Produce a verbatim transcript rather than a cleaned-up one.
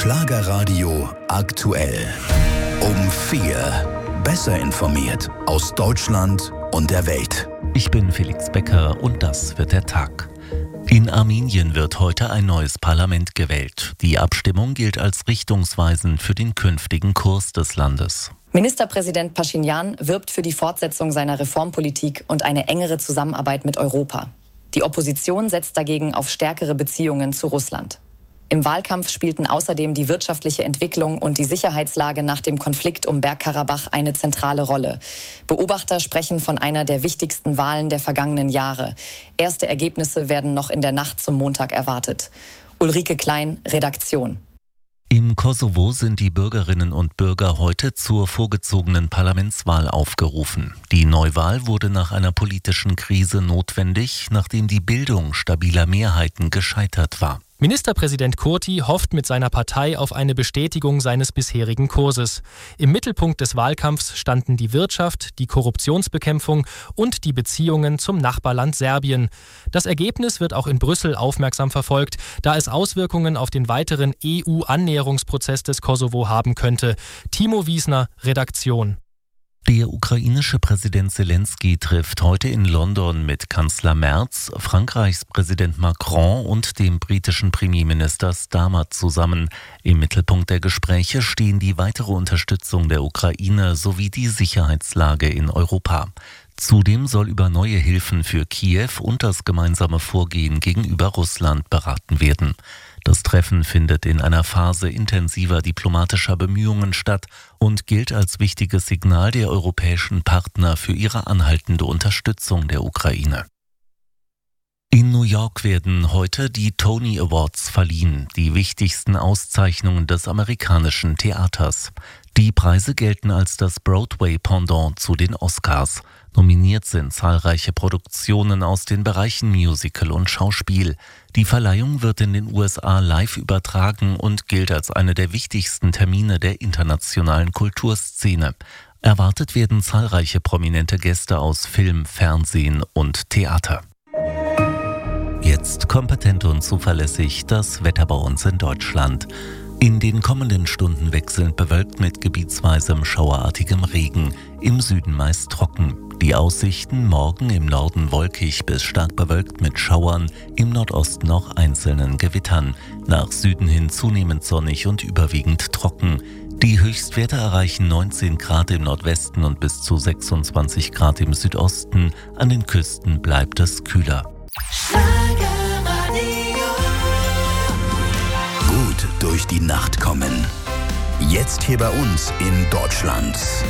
Schlagerradio aktuell. Um vier. Besser informiert aus Deutschland und der Welt. Ich bin Felix Becker und das wird der Tag. In Armenien wird heute ein neues Parlament gewählt. Die Abstimmung gilt als richtungsweisend für den künftigen Kurs des Landes. Ministerpräsident Pashinyan wirbt für die Fortsetzung seiner Reformpolitik und eine engere Zusammenarbeit mit Europa. Die Opposition setzt dagegen auf stärkere Beziehungen zu Russland. Im Wahlkampf spielten außerdem die wirtschaftliche Entwicklung und die Sicherheitslage nach dem Konflikt um Bergkarabach eine zentrale Rolle. Beobachter sprechen von einer der wichtigsten Wahlen der vergangenen Jahre. Erste Ergebnisse werden noch in der Nacht zum Montag erwartet. Ulrike Klein, Redaktion. Im Kosovo sind die Bürgerinnen und Bürger heute zur vorgezogenen Parlamentswahl aufgerufen. Die Neuwahl wurde nach einer politischen Krise notwendig, nachdem die Bildung stabiler Mehrheiten gescheitert war. Ministerpräsident Kurti hofft mit seiner Partei auf eine Bestätigung seines bisherigen Kurses. Im Mittelpunkt des Wahlkampfs standen die Wirtschaft, die Korruptionsbekämpfung und die Beziehungen zum Nachbarland Serbien. Das Ergebnis wird auch in Brüssel aufmerksam verfolgt, da es Auswirkungen auf den weiteren E U-Annäherungsprozess des Kosovo haben könnte. Timo Wiesner, Redaktion. Der ukrainische Präsident Zelensky trifft heute in London mit Kanzler Merz, Frankreichs Präsident Macron und dem britischen Premierminister Starmer zusammen. Im Mittelpunkt der Gespräche stehen die weitere Unterstützung der Ukraine sowie die Sicherheitslage in Europa. Zudem soll über neue Hilfen für Kiew und das gemeinsame Vorgehen gegenüber Russland beraten werden. Das Treffen findet in einer Phase intensiver diplomatischer Bemühungen statt und gilt als wichtiges Signal der europäischen Partner für ihre anhaltende Unterstützung der Ukraine. In New York werden heute die Tony Awards verliehen, die wichtigsten Auszeichnungen des amerikanischen Theaters. Die Preise gelten als das Broadway-Pendant zu den Oscars. Nominiert sind zahlreiche Produktionen aus den Bereichen Musical und Schauspiel. Die Verleihung wird in den U S A live übertragen und gilt als eine der wichtigsten Termine der internationalen Kulturszene. Erwartet werden zahlreiche prominente Gäste aus Film, Fernsehen und Theater. Jetzt kompetent und zuverlässig das Wetter bei uns in Deutschland. In den kommenden Stunden wechselnd bewölkt mit gebietsweisem schauerartigem Regen, im Süden meist trocken. Die Aussichten: morgen im Norden wolkig bis stark bewölkt mit Schauern, im Nordosten noch einzelnen Gewittern. Nach Süden hin zunehmend sonnig und überwiegend trocken. Die Höchstwerte erreichen neunzehn Grad im Nordwesten und bis zu sechsundzwanzig Grad im Südosten. An den Küsten bleibt es kühler. Gut durch die Nacht kommen. Jetzt hier bei uns in Deutschland.